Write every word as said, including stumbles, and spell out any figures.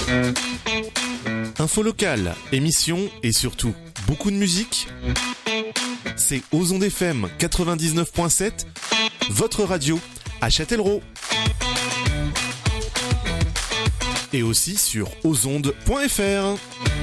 Info locale, émissions et surtout beaucoup de musique. C'est aux ondes F M quatre-vingt-dix-neuf point sept, votre radio à Châtellerault. Et aussi sur aux ondes point F R.